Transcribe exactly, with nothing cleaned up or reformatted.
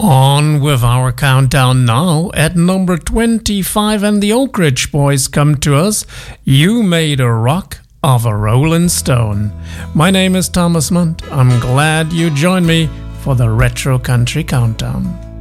On with our countdown now. At number twenty-five, and the Oak Ridge Boys come to us. You Made a Rock of a Rolling Stone. My name is Thomas Munt. I'm glad you joined me for the Retro Country Countdown.